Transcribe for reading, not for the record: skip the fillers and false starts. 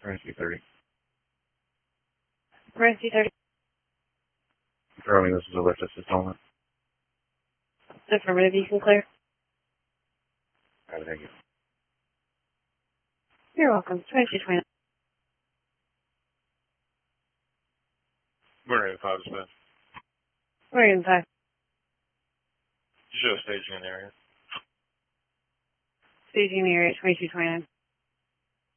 Rescue 30. Rescue 30. Confirming this is a lift assist only. Affirmative, you can clear. Alright, thank you. You're welcome. Rescue 29. Morning, 5 Smith. We're in 5. Show staging in the area. Staging the area at 2229.